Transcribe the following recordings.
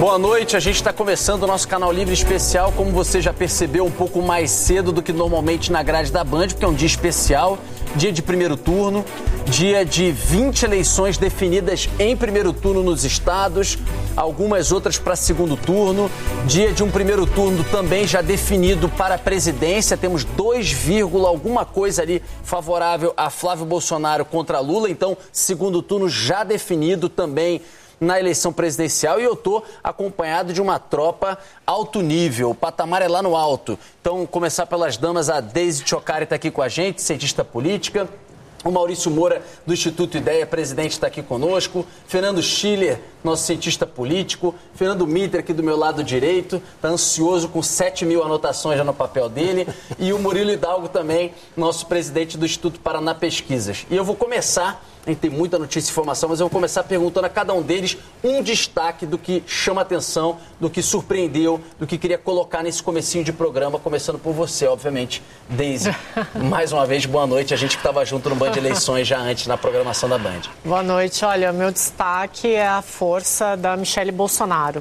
Boa noite, a gente está começando o nosso Canal Livre especial, como você já percebeu, um pouco mais cedo do que normalmente na grade da Band, porque é um dia especial, dia de primeiro turno, dia de 20 eleições definidas em primeiro turno nos estados, algumas outras para segundo turno, dia de um primeiro turno também já definido para a presidência, temos 2, alguma coisa ali favorável a Flávio Bolsonaro contra Lula, então segundo turno já definido também na eleição presidencial, e eu estou acompanhado de uma tropa alto nível, o patamar é lá no alto. Então, começar pelas damas, a Deise Tchocari está aqui com a gente, cientista política, o Maurício Moura, do Instituto Ideia, presidente, está aqui conosco, Fernando Schiller, nosso cientista político, Fernando Mitre, aqui do meu lado direito, está ansioso com 7.000 anotações já no papel dele, e o Murilo Hidalgo também, nosso presidente do Instituto Paraná Pesquisas. E eu vou começar, a gente tem muita notícia e informação, mas eu vou começar perguntando a cada um deles um destaque do que chama atenção, do que surpreendeu, do que queria colocar nesse comecinho de programa, começando por você, obviamente, Deise. Mais uma vez, boa noite, a gente que estava junto no Band Eleições já antes, na programação da Band. Boa noite, olha, meu destaque é a força da Michele Bolsonaro.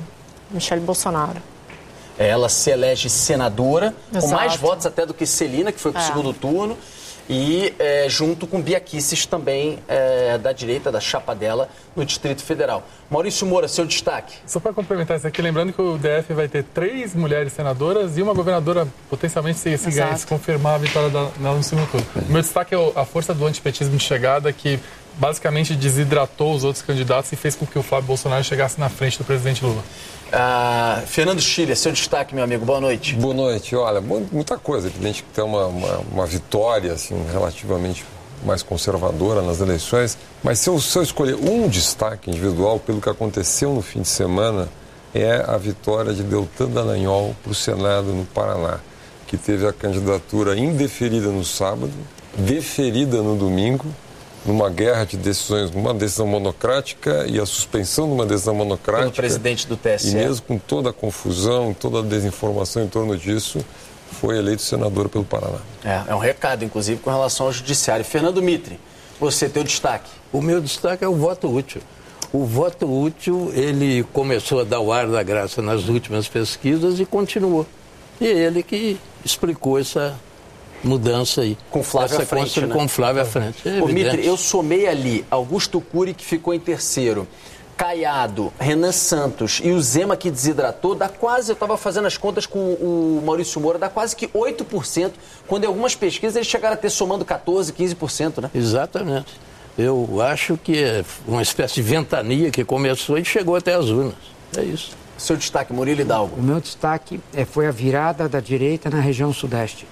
Ela se elege senadora, Exato. Com mais votos até do que Celina, que foi para o segundo turno, e junto com Bia Kicis também da direita, da chapa dela, no Distrito Federal. Maurício Moura, seu destaque. Só para complementar isso aqui, lembrando que o DF vai ter 3 mulheres senadoras e uma governadora, potencialmente, se confirmar a vitória dela no segundo turno. O meu destaque é a força do antipetismo de chegada, que basicamente desidratou os outros candidatos e fez com que o Flávio Bolsonaro chegasse na frente do presidente Lula. Fernando Schiller, seu destaque, meu amigo, boa noite. Boa noite. Olha, muita coisa. Evidente que tem uma vitória assim, relativamente mais conservadora nas eleições, mas se eu escolher um destaque individual pelo que aconteceu no fim de semana, é a vitória de Deltan Dallagnol para o Senado no Paraná, que teve a candidatura indeferida no sábado, deferida no domingo, numa guerra de decisões, uma decisão monocrática e a suspensão de uma decisão monocrática. Pelo presidente do TSE. E mesmo com toda a confusão, toda a desinformação em torno disso, foi eleito senador pelo Paraná. É um recado, inclusive, com relação ao judiciário. Fernando Mitre, você, teu destaque. O meu destaque é o voto útil. O voto útil, ele começou a dar o ar da graça nas últimas pesquisas e continuou. E é ele que explicou essa mudança aí. Com Flávio à frente, né? Com Flávio à frente. Ô, Mitre, eu somei ali Augusto Cury, que ficou em terceiro, Caiado, Renan Santos e o Zema, que desidratou, dá quase, eu estava fazendo as contas com o Maurício Moura, dá quase que 8%, quando em algumas pesquisas eles chegaram a ter somando 14%, 15%, né? Exatamente. Eu acho que é uma espécie de ventania que começou e chegou até as urnas. É isso. Seu destaque, Murilo Hidalgo. O meu destaque foi a virada da direita na região sudeste.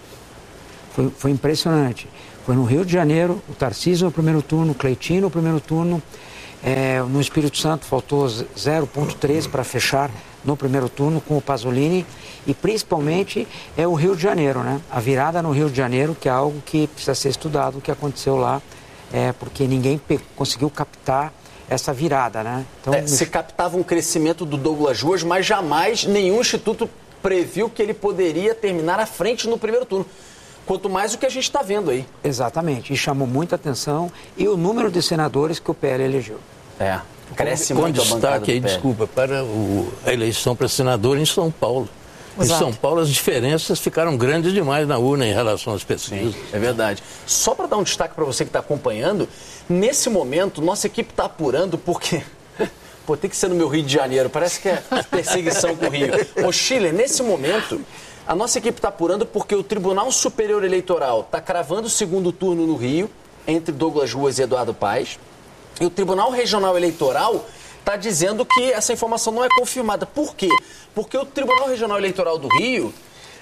Foi impressionante. Foi no Rio de Janeiro, o Tarcísio no primeiro turno, o Cleitinho no primeiro turno. No Espírito Santo faltou 0,3 para fechar no primeiro turno com o Pasolini. E principalmente é o Rio de Janeiro, né? A virada no Rio de Janeiro, que é algo que precisa ser estudado, o que aconteceu lá, porque ninguém conseguiu captar essa virada, né? Então, se captava um crescimento do Douglas Ruas, mas jamais nenhum instituto previu que ele poderia terminar à frente no primeiro turno. Quanto mais o que a gente está vendo aí. Exatamente, e chamou muita atenção, e o número de senadores que o PL elegeu. Cresce muito a bancada do PL. Destaque aí, desculpa, para a eleição para senador em São Paulo. Exato. Em São Paulo as diferenças ficaram grandes demais na urna em relação às pesquisas. Sim, é verdade. Só para dar um destaque para você que está acompanhando, nesse momento nossa equipe está apurando porque... Pô, tem que ser no meu Rio de Janeiro, parece que é perseguição com o Rio. Ô, Schiller, nesse momento... A nossa equipe está apurando porque o Tribunal Superior Eleitoral está cravando o segundo turno no Rio, entre Douglas Ruas e Eduardo Paes. E o Tribunal Regional Eleitoral está dizendo que essa informação não é confirmada. Por quê? Porque o Tribunal Regional Eleitoral do Rio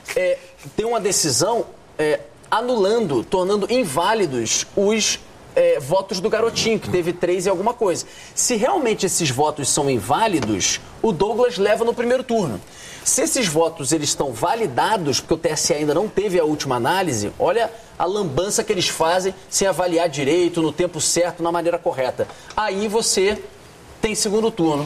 tem uma decisão anulando, tornando inválidos os votos do garotinho, que teve 3 e alguma coisa. Se realmente esses votos são inválidos, o Douglas leva no primeiro turno. Se esses votos eles estão validados, porque o TSE ainda não teve a última análise, olha a lambança que eles fazem sem avaliar direito, no tempo certo, na maneira correta. Aí você tem segundo turno.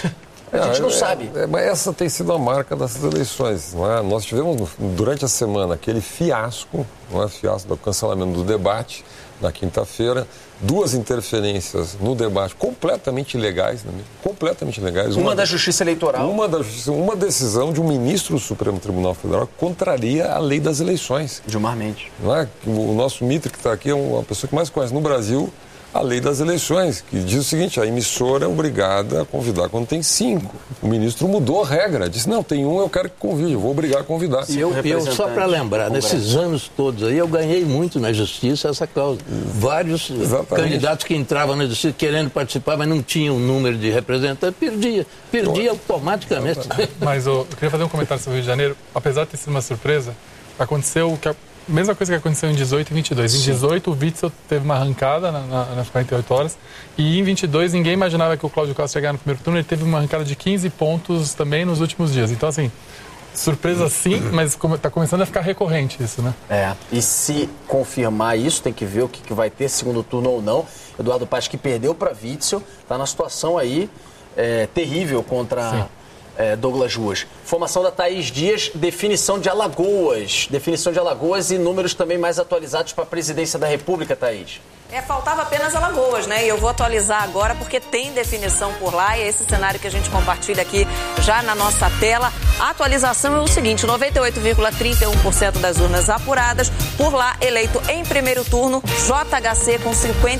A gente não sabe. Mas essa tem sido a marca dessas eleições. Não é? Nós tivemos, durante a semana, aquele fiasco, não é? Fiasco do cancelamento do debate. na quinta-feira, 2 interferências no debate completamente ilegais, completamente ilegais. Uma da Justiça Eleitoral. Uma decisão de um ministro do Supremo Tribunal Federal que contraria a lei das eleições. Gilmar Mendes. Não é? O nosso Mitre, que está aqui, é uma pessoa que mais conhece no Brasil a lei das eleições, que diz o seguinte: a emissora é obrigada a convidar quando tem 5. O ministro mudou a regra, disse: não, tem 1, eu quero que convide, eu vou obrigar a convidar. E eu só para lembrar, nesses anos todos aí, eu ganhei muito na justiça essa causa. Vários candidatos que entravam na justiça querendo participar, mas não tinham um número de representantes, perdia automaticamente. Mas eu queria fazer um comentário sobre o Rio de Janeiro. Apesar de ter sido uma surpresa, aconteceu o que mesma coisa que aconteceu em 18 e 22. Em 18, o Witzel teve uma arrancada nas 48 horas. E em 22, ninguém imaginava que o Cláudio Castro ia ganhar no primeiro turno. Ele teve uma arrancada de 15 pontos também nos últimos dias. Então, assim, surpresa sim, mas está começando a ficar recorrente isso, né? E se confirmar isso, tem que ver o que vai ter, segundo turno ou não. Eduardo Paes, que perdeu para Witzel, está na situação aí terrível contra Douglas Ruas. Formação da Thaís Dias, definição de Alagoas. Definição de Alagoas e números também mais atualizados para a presidência da República, Thaís. Faltava apenas Alagoas, né? E eu vou atualizar agora porque tem definição por lá e é esse cenário que a gente compartilha aqui já na nossa tela. A atualização é o seguinte: 98,31% das urnas apuradas. Por lá, eleito em primeiro turno, JHC com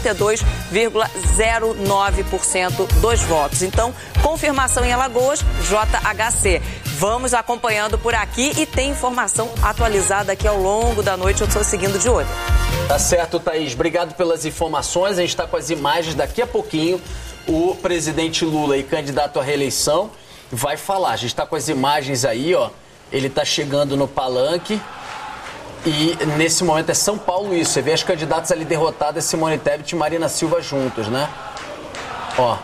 52,09% dos votos. Então, confirmação em Alagoas, JHC. Vamos acompanhando por aqui e tem informação atualizada aqui ao longo da noite. Eu estou seguindo de olho. Tá certo, Thaís. Obrigado pelas informações. A gente está com as imagens. Daqui a pouquinho, o presidente Lula e candidato à reeleição vai falar. A gente está com as imagens aí, ó. Ele está chegando no palanque. E nesse momento é São Paulo isso. Você vê as candidatas ali derrotadas, Simone Tebet e Marina Silva juntos, né? Ó.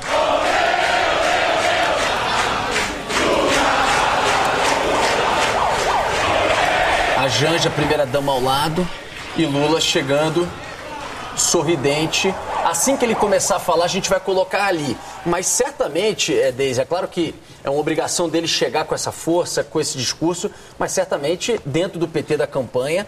A Janja, primeira-dama ao lado, e Lula chegando, sorridente. Assim que ele começar a falar, a gente vai colocar ali. Mas certamente, Deise, é claro que é uma obrigação dele chegar com essa força, com esse discurso, mas certamente dentro do PT da campanha,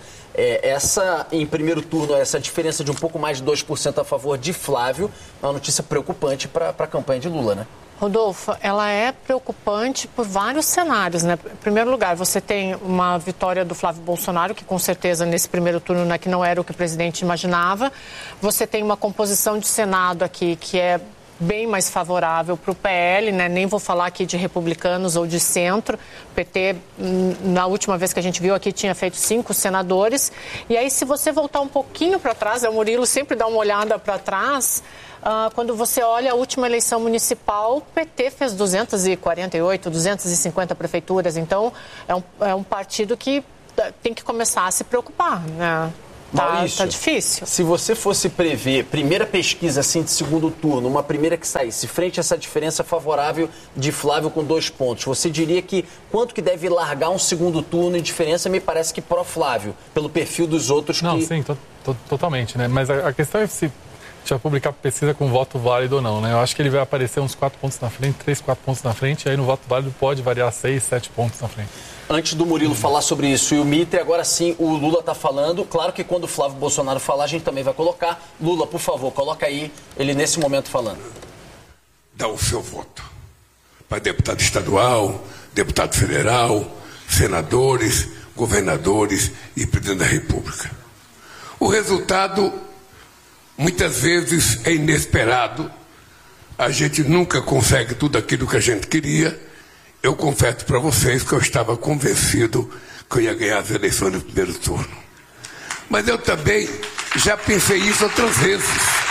em primeiro turno, essa diferença de um pouco mais de 2% a favor de Flávio, é uma notícia preocupante para a campanha de Lula, né? Rodolfo, ela é preocupante por vários cenários, né? Em primeiro lugar, você tem uma vitória do Flávio Bolsonaro, que com certeza nesse primeiro turno, né, que não era o que o presidente imaginava. Você tem uma composição de Senado aqui que é bem mais favorável para o PL, né? Nem vou falar aqui de republicanos ou de centro. O PT, na última vez que a gente viu aqui, tinha feito 5 senadores. E aí, se você voltar um pouquinho para trás, o Murilo sempre dá uma olhada para trás. Quando você olha a última eleição municipal, o PT fez 248, 250 prefeituras. Então, é um partido que tem que começar a se preocupar, né? Tá difícil. Se você fosse prever, primeira pesquisa assim de segundo turno, uma primeira que saísse, frente a essa diferença favorável de Flávio com 2 pontos, você diria que quanto que deve largar um segundo turno em diferença? Me parece que pró-Flávio, pelo perfil dos outros que... Não, sim, totalmente, né? Mas a questão é se vai publicar pesquisa com voto válido ou não, né? Eu acho que ele vai aparecer uns 4 pontos na frente, 3, 4 pontos na frente, e aí no voto válido pode variar 6, 7 pontos na frente. Antes do Murilo falar sobre isso e o Mitre, agora sim o Lula está falando. Claro que quando o Flávio Bolsonaro falar, a gente também vai colocar. Lula, por favor, coloca aí ele nesse momento falando. Dá o seu voto para deputado estadual, deputado federal, senadores, governadores e presidente da República. O resultado muitas vezes é inesperado. A gente nunca consegue tudo aquilo que a gente queria. Eu confesso para vocês que eu estava convencido que eu ia ganhar as eleições no primeiro turno. Mas eu também já pensei isso outras vezes.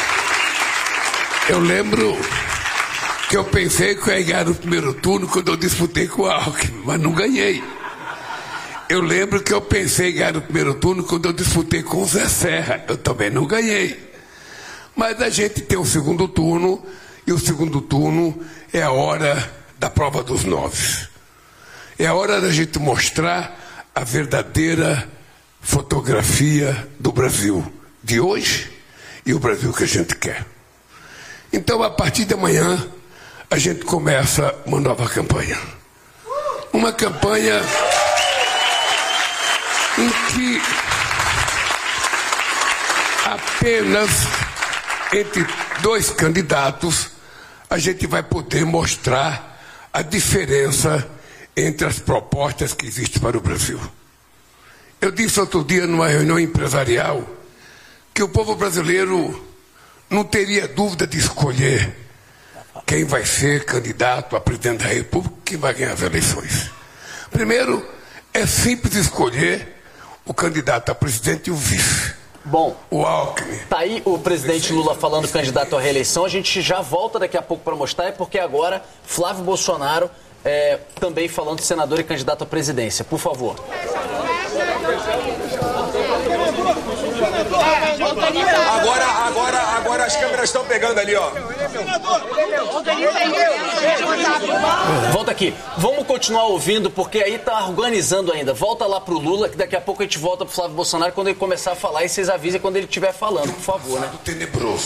Eu lembro que eu pensei que eu ia ganhar no primeiro turno quando eu disputei com o Alckmin, mas não ganhei. Eu lembro que eu pensei em ganhar no primeiro turno quando eu disputei com o Zé Serra. Eu também não ganhei. Mas a gente tem o segundo turno, e o segundo turno é a hora da prova dos 9. É a hora da gente mostrar a verdadeira fotografia do Brasil de hoje e o Brasil que a gente quer. Então, a partir de amanhã, a gente começa uma nova campanha. Uma campanha em que a apenas entre dois candidatos a gente vai poder mostrar a diferença entre as propostas que existem para o Brasil. Eu disse outro dia numa reunião empresarial que o povo brasileiro não teria dúvida de escolher quem vai ser candidato a presidente da República, quem vai ganhar as eleições. Primeiro, é simples escolher o candidato a presidente e o vice. Bom, o Alckmin. Tá aí o presidente Lula falando candidato à reeleição. A gente já volta daqui a pouco para mostrar, porque agora Flávio Bolsonaro também falando senador e candidato à presidência. Por favor. Agora as câmeras estão pegando ali, ó. Volta aqui. Vamos continuar ouvindo, porque aí tá organizando ainda. Volta lá pro Lula, que daqui a pouco a gente volta pro Flávio Bolsonaro quando ele começar a falar, e vocês avisem quando ele estiver falando, por favor, né? Tenebroso.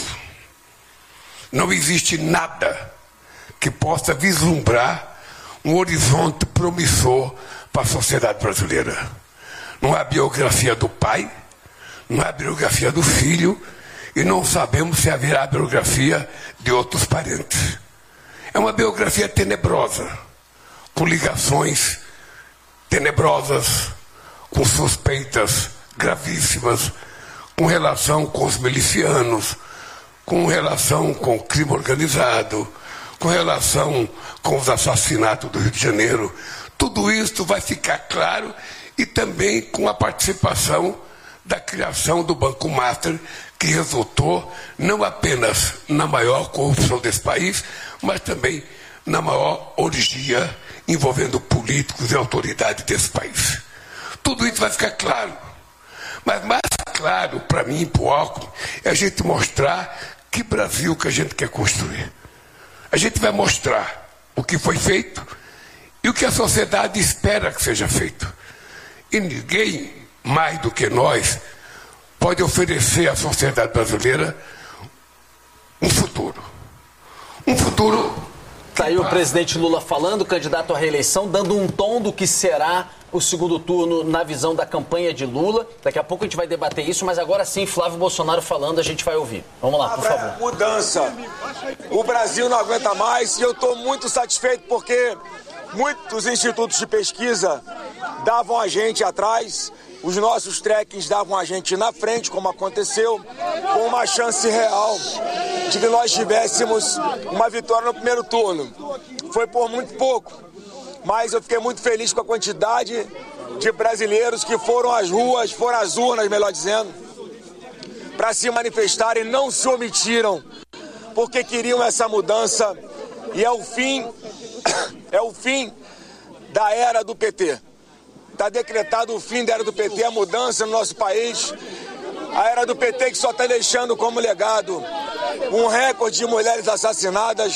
Não existe nada que possa vislumbrar um horizonte promissor para a sociedade brasileira. Não é a biografia do pai, não é a biografia do filho, e não sabemos se haverá a biografia de outros parentes. É uma biografia tenebrosa, com ligações tenebrosas, com suspeitas gravíssimas, com relação com os milicianos, com relação com o crime organizado, com relação com os assassinatos do Rio de Janeiro. Tudo isso vai ficar claro, e também com a participação da criação do Banco Master, que resultou não apenas na maior corrupção desse país, mas também na maior orgia envolvendo políticos e autoridades desse país. Tudo isso vai ficar claro. Mas mais claro para mim e para o Alckmin é a gente mostrar que Brasil que a gente quer construir. A gente vai mostrar o que foi feito e o que a sociedade espera que seja feito. E ninguém mais do que nós pode oferecer à sociedade brasileira um futuro. Um futuro... Tá aí o presidente Lula falando, candidato à reeleição, dando um tom do que será o segundo turno na visão da campanha de Lula. Daqui a pouco a gente vai debater isso, mas agora sim, Flávio Bolsonaro falando, a gente vai ouvir. Vamos lá, por favor. Mudança. O Brasil não aguenta mais, e eu estou muito satisfeito porque muitos institutos de pesquisa davam a gente atrás, os nossos trackings davam a gente na frente, como aconteceu, com uma chance real de que nós tivéssemos uma vitória no primeiro turno. Foi por muito pouco, mas eu fiquei muito feliz com a quantidade de brasileiros que foram às ruas, foram às urnas, melhor dizendo, para se manifestarem, não se omitiram, porque queriam essa mudança, e é o fim da era do PT. Está decretado o fim da era do PT, a mudança no nosso país. A era do PT que só está deixando como legado um recorde de mulheres assassinadas,